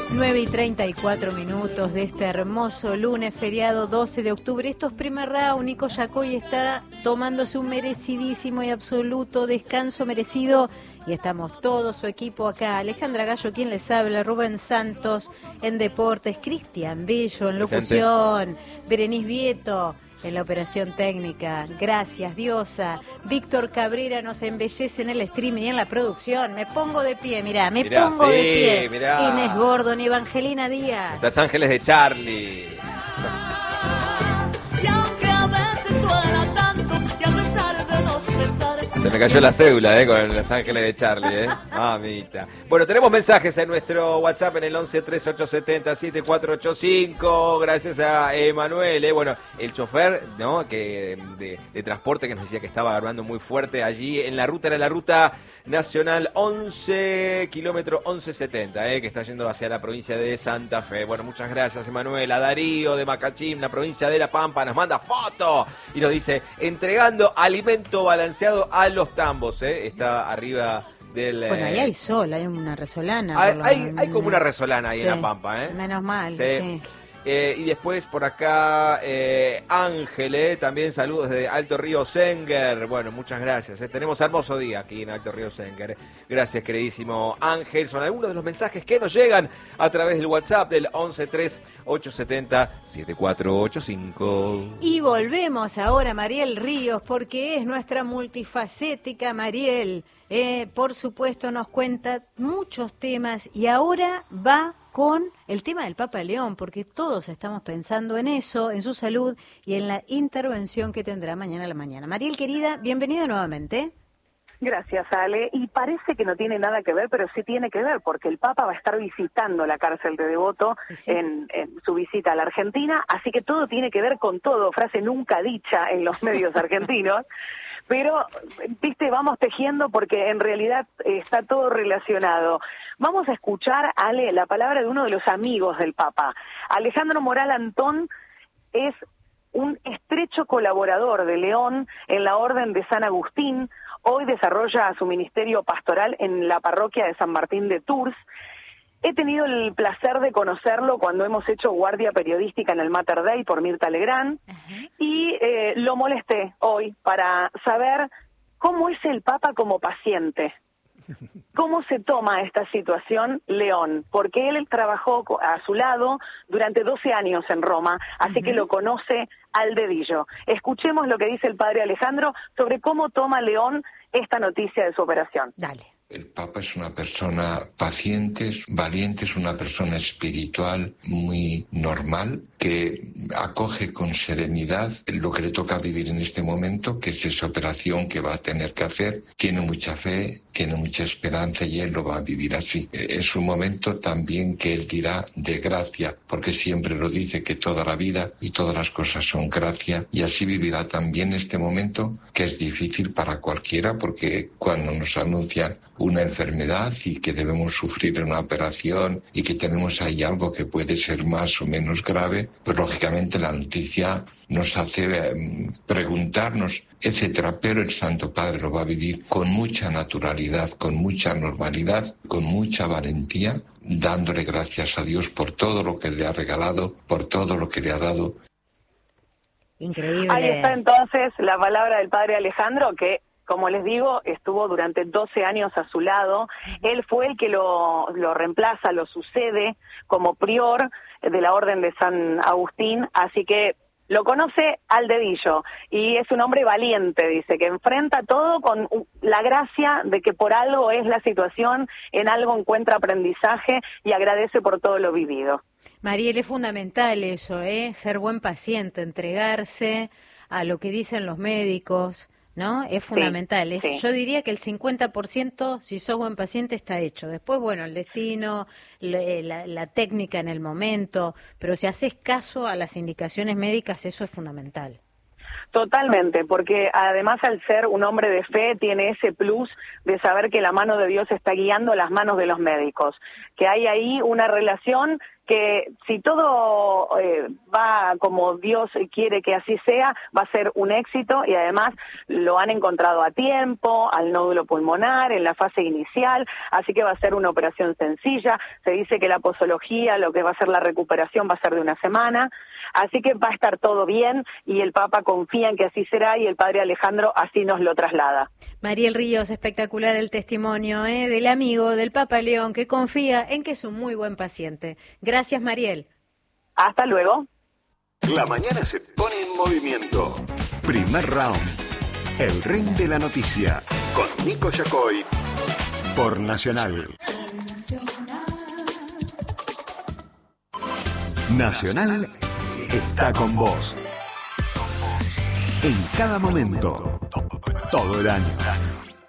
9:34 de este hermoso lunes, feriado 12 de octubre. Esto es Primer Round. Nico Yacoy está tomándose un merecidísimo y absoluto descanso merecido. Y estamos todo su equipo acá. Alejandra Gallo, quien les habla, Rubén Santos en Deportes, Cristian Bello en locución, Berenice Vieto en la operación técnica. Gracias, Diosa. Víctor Cabrera nos embellece en el streaming y en la producción. Me pongo de pie, mirá, pongo de pie. Mirá. Inés Gordon y Evangelina Díaz. Estas ángeles de Charlie. Se me cayó la cédula, con los ángeles de Charlie, Mamita. Bueno, tenemos mensajes en nuestro WhatsApp en el 1138707485. Gracias a Emanuel, Bueno, el chofer, ¿no? Que de transporte que nos decía que estaba grabando muy fuerte allí en la ruta, era la ruta nacional 11, kilómetro 1170, que está yendo hacia la provincia de Santa Fe. Bueno, muchas gracias, Emanuel. A Darío de Macachín, la provincia de La Pampa, nos manda foto y nos dice, entregando alimento balanceado a los tambos, Está arriba del... Bueno, ahí hay sol, hay una resolana. Hay como una resolana ahí en La Pampa, Menos mal, sí. Y después por acá Ángel, también saludos desde Alto Río Senger. Bueno, muchas gracias. Tenemos hermoso día aquí en Alto Río Senger. Gracias, queridísimo Ángel. Son algunos de los mensajes que nos llegan a través del WhatsApp del 1138707485. Y volvemos ahora a Mariel Ríos, porque es nuestra multifacética Mariel. Por supuesto nos cuenta muchos temas y ahora va con el tema del Papa León, porque todos estamos pensando en eso, en su salud y en la intervención que tendrá mañana a la mañana. Mariel, querida, bienvenida nuevamente. Gracias, Ale. Y parece que no tiene nada que ver, pero sí tiene que ver, porque el Papa va a estar visitando la cárcel de Devoto en su visita a la Argentina, así que todo tiene que ver con todo, frase nunca dicha en los medios argentinos. Pero, viste, vamos tejiendo porque en realidad está todo relacionado. Vamos a escuchar, Ale, la palabra de uno de los amigos del Papa. Alejandro Moral Antón es un estrecho colaborador de León en la Orden de San Agustín. Hoy desarrolla su ministerio pastoral en la parroquia de San Martín de Tours. He tenido el placer de conocerlo cuando hemos hecho guardia periodística en el Mater Dei por Mirta Legrand y lo molesté hoy para saber cómo es el Papa como paciente, cómo se toma esta situación León, porque él trabajó a su lado durante 12 años en Roma, así que lo conoce al dedillo. Escuchemos lo que dice el padre Alejandro sobre cómo toma León esta noticia de su operación. Dale. El Papa es una persona paciente, valiente, es una persona espiritual muy normal, que acoge con serenidad lo que le toca vivir en este momento, que es esa operación que va a tener que hacer. Tiene mucha fe, tiene mucha esperanza y él lo va a vivir así. Es un momento también que él dirá de gracia, porque siempre lo dice que toda la vida y todas las cosas son gracia, y así vivirá también este momento que es difícil para cualquiera, porque cuando nos anuncian una enfermedad y que debemos sufrir una operación y que tenemos ahí algo que puede ser más o menos grave, pues lógicamente la noticia nos hace preguntarnos, etcétera, pero el Santo Padre lo va a vivir con mucha naturalidad, con mucha normalidad, con mucha valentía, dándole gracias a Dios por todo lo que le ha regalado, por todo lo que le ha dado. Increíble. Ahí está entonces la palabra del padre Alejandro, que, como les digo, estuvo durante 12 años a su lado. Él fue el que lo reemplaza, lo sucede como prior de la Orden de San Agustín, así que lo conoce al dedillo y es un hombre valiente, dice, que enfrenta todo con la gracia de que por algo es la situación, en algo encuentra aprendizaje y agradece por todo lo vivido. Mariel, es fundamental eso, ser buen paciente, entregarse a lo que dicen los médicos, ¿no? Es fundamental. Sí. Yo diría que el 50%, si sos buen paciente, está hecho. Después, bueno, el destino, la técnica en el momento, pero si haces caso a las indicaciones médicas, eso es fundamental. Totalmente, porque además al ser un hombre de fe tiene ese plus de saber que la mano de Dios está guiando las manos de los médicos, que hay ahí una relación que si todo va como Dios quiere que así sea, va a ser un éxito, y además lo han encontrado a tiempo, al nódulo pulmonar, en la fase inicial, así que va a ser una operación sencilla. Se dice que la posología, lo que va a ser la recuperación, va a ser de una semana, así que va a estar todo bien, y el Papa confía en que así será, y el Padre Alejandro así nos lo traslada. Mariel Ríos, espectacular el testimonio del amigo del Papa León, que confía en que es un muy buen paciente. Gracias, Mariel. Hasta luego. La mañana se pone en movimiento. Primer round. El ring de la noticia. Con Nico Yacoy. Por Nacional. Nacional está con vos. En cada momento. Todo el año.